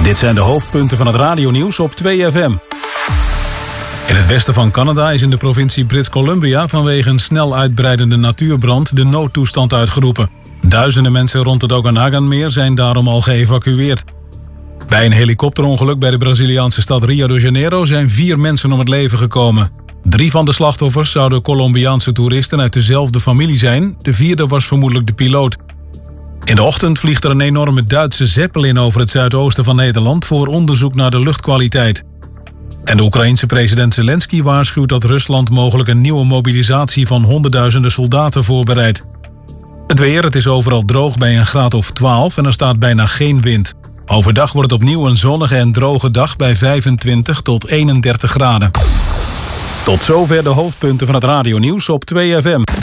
Dit zijn de hoofdpunten van het radionieuws op 2FM. In het westen van Canada is in de provincie British Columbia vanwege een snel uitbreidende natuurbrand de noodtoestand uitgeroepen. Duizenden mensen rond het Okanaganmeer zijn daarom al geëvacueerd. Bij een helikopterongeluk bij de Braziliaanse stad Rio de Janeiro zijn 4 mensen om het leven gekomen. 3 van de slachtoffers zouden Colombiaanse toeristen uit dezelfde familie zijn. De 4e was vermoedelijk de piloot. In de ochtend vliegt er een enorme Duitse Zeppelin over het zuidoosten van Nederland voor onderzoek naar de luchtkwaliteit. En de Oekraïense president Zelensky waarschuwt dat Rusland mogelijk een nieuwe mobilisatie van honderdduizenden soldaten voorbereidt. Het weer, het is overal droog bij een graad of 12 en er staat bijna geen wind. Overdag wordt het opnieuw een zonnige en droge dag bij 25 tot 31 graden. Tot zover de hoofdpunten van het radionieuws op 2FM.